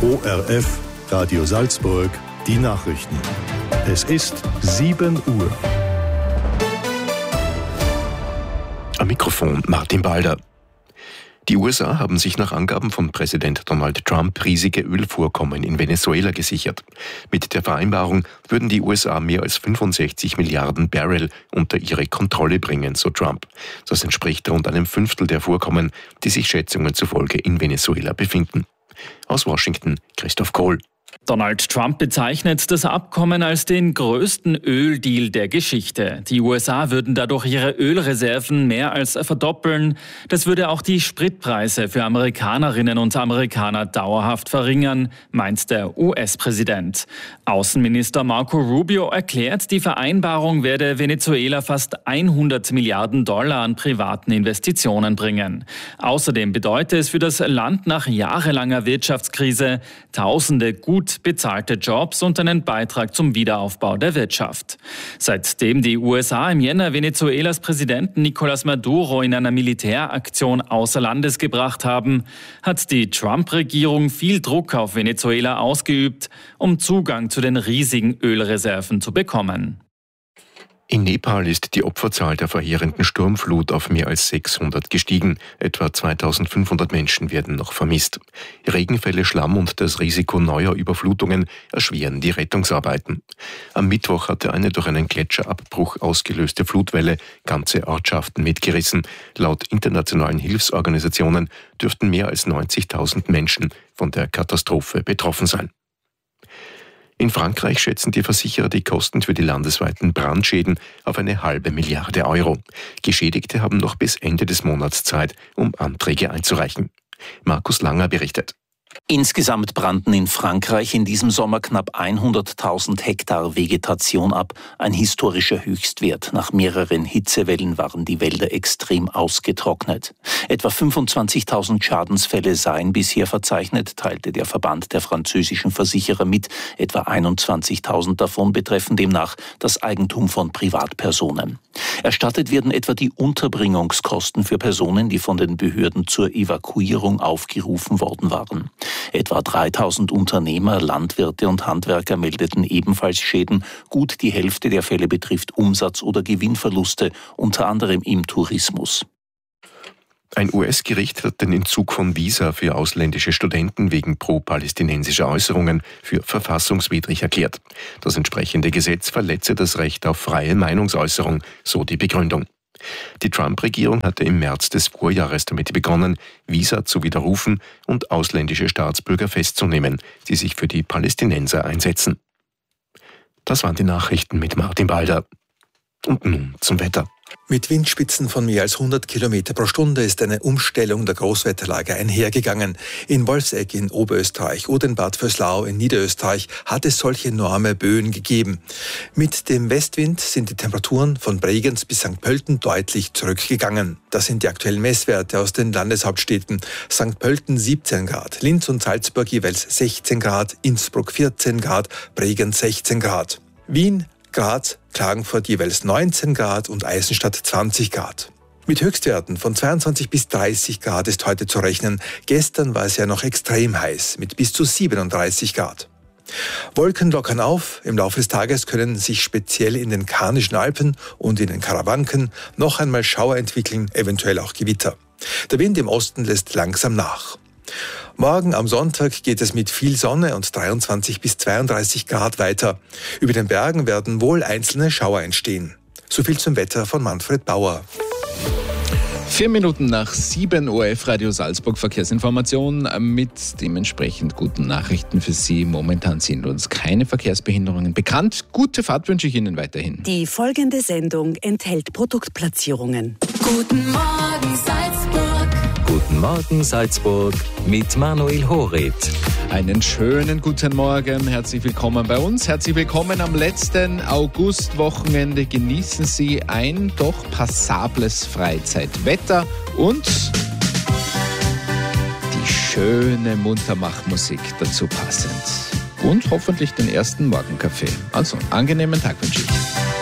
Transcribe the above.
ORF, Radio Salzburg, die Nachrichten. Es ist 7 Uhr. Am Mikrofon Martin Balder. Die USA haben sich nach Angaben von Präsident Donald Trump riesige Ölvorkommen in Venezuela gesichert. Mit der Vereinbarung würden die USA mehr als 65 Milliarden Barrel unter ihre Kontrolle bringen, so Trump. Das entspricht rund einem Fünftel der Vorkommen, die sich Schätzungen zufolge in Venezuela befinden. Aus Washington, Christoph Kohl. Donald Trump bezeichnet das Abkommen als den größten Öldeal der Geschichte. Die USA würden dadurch ihre Ölreserven mehr als verdoppeln. Das würde auch die Spritpreise für Amerikanerinnen und Amerikaner dauerhaft verringern, meint der US-Präsident. Außenminister Marco Rubio erklärt, die Vereinbarung werde Venezuela fast 100 Milliarden Dollar an privaten Investitionen bringen. Außerdem bedeutet es für das Land nach jahrelanger Wirtschaftskrise Tausende gut bezahlte Jobs und einen Beitrag zum Wiederaufbau der Wirtschaft. Seitdem die USA im Jänner Venezuelas Präsidenten Nicolás Maduro in einer Militäraktion außer Landes gebracht haben, hat die Trump-Regierung viel Druck auf Venezuela ausgeübt, um Zugang zu den riesigen Ölreserven zu bekommen. In Nepal ist die Opferzahl der verheerenden Sturmflut auf mehr als 600 gestiegen. Etwa 2500 Menschen werden noch vermisst. Regenfälle, Schlamm und das Risiko neuer Überflutungen erschweren die Rettungsarbeiten. Am Mittwoch hatte eine durch einen Gletscherabbruch ausgelöste Flutwelle ganze Ortschaften mitgerissen. Laut internationalen Hilfsorganisationen dürften mehr als 90.000 Menschen von der Katastrophe betroffen sein. In Frankreich schätzen die Versicherer die Kosten für die landesweiten Brandschäden auf 500 Milliarden Euro. Geschädigte haben noch bis Ende des Monats Zeit, um Anträge einzureichen. Markus Langer berichtet. Insgesamt brannten in Frankreich in diesem Sommer knapp 100.000 Hektar Vegetation ab, ein historischer Höchstwert. Nach mehreren Hitzewellen waren die Wälder extrem ausgetrocknet. Etwa 25.000 Schadensfälle seien bisher verzeichnet, teilte der Verband der französischen Versicherer mit. Etwa 21.000 davon betreffen demnach das Eigentum von Privatpersonen. Erstattet werden etwa die Unterbringungskosten für Personen, die von den Behörden zur Evakuierung aufgerufen worden waren. Etwa 3.000 Unternehmer, Landwirte und Handwerker meldeten ebenfalls Schäden. Gut die Hälfte der Fälle betrifft Umsatz- oder Gewinnverluste, unter anderem im Tourismus. Ein US-Gericht hat den Entzug von Visa für ausländische Studenten wegen pro-palästinensischer Äußerungen für verfassungswidrig erklärt. Das entsprechende Gesetz verletze das Recht auf freie Meinungsäußerung, so die Begründung. Die Trump-Regierung hatte im März des Vorjahres damit begonnen, Visa zu widerrufen und ausländische Staatsbürger festzunehmen, die sich für die Palästinenser einsetzen. Das waren die Nachrichten mit Martin Balder. Und nun zum Wetter. Mit Windspitzen von mehr als 100 Kilometer pro Stunde ist eine Umstellung der Großwetterlage einhergegangen. In Wolfsegg in Oberösterreich oder in Bad Vöslau in Niederösterreich hat es solche enorme Böen gegeben. Mit dem Westwind sind die Temperaturen von Bregenz bis St. Pölten deutlich zurückgegangen. Das sind die aktuellen Messwerte aus den Landeshauptstädten. St. Pölten 17 Grad, Linz und Salzburg jeweils 16 Grad, Innsbruck 14 Grad, Bregenz 16 Grad. Wien, Graz, Klagenfurt jeweils 19 Grad und Eisenstadt 20 Grad. Mit Höchstwerten von 22 bis 30 Grad ist heute zu rechnen. Gestern war es ja noch extrem heiß mit bis zu 37 Grad. Wolken lockern auf. Im Laufe des Tages können sich speziell in den Karnischen Alpen und in den Karawanken noch einmal Schauer entwickeln, eventuell auch Gewitter. Der Wind im Osten lässt langsam nach. Morgen am Sonntag geht es mit viel Sonne und 23 bis 32 Grad weiter. Über den Bergen werden wohl einzelne Schauer entstehen. So viel zum Wetter von Manfred Bauer. 4 Minuten nach 7 ORF Radio Salzburg Verkehrsinformation mit dementsprechend guten Nachrichten für Sie. Momentan sind uns keine Verkehrsbehinderungen bekannt. Gute Fahrt wünsche ich Ihnen weiterhin. Die folgende Sendung enthält Produktplatzierungen. Guten Morgen Salzburg. Guten Morgen Salzburg mit Manuel Horit. Einen schönen guten Morgen, herzlich willkommen bei uns. Herzlich willkommen am letzten Augustwochenende. Genießen Sie ein doch passables Freizeitwetter und die schöne Muntermachmusik dazu passend. Und hoffentlich den ersten Morgenkaffee. Also, angenehmen Tag wünsche ich.